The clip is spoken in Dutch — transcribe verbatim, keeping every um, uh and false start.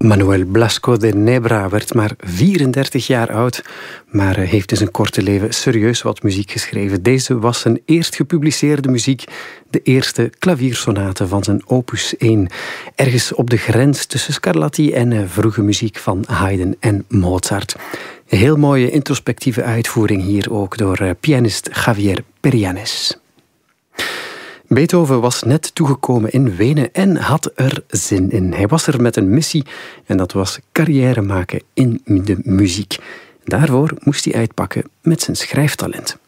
Manuel Blasco de Nebra werd maar vierendertig jaar oud, maar heeft in zijn korte leven serieus wat muziek geschreven. Deze was zijn eerst gepubliceerde muziek, de eerste klaviersonate van zijn opus één. Ergens op de grens tussen Scarlatti en vroege muziek van Haydn en Mozart. Een heel mooie introspectieve uitvoering hier ook door pianist Javier Perianes. Beethoven was net toegekomen in Wenen en had er zin in. Hij was er met een missie en dat was carrière maken in de muziek. Daarvoor moest hij uitpakken met zijn schrijftalent.